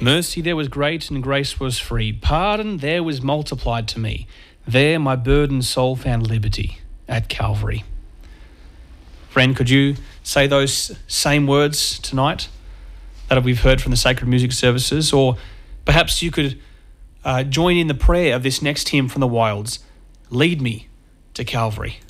Mercy there was great and grace was free. Pardon there was multiplied to me. There my burdened soul found liberty at Calvary. Friend, could you say those same words tonight that we've heard from the sacred music services? Or perhaps you could join in the prayer of this next hymn from the Wilds, Lead Me to Calvary.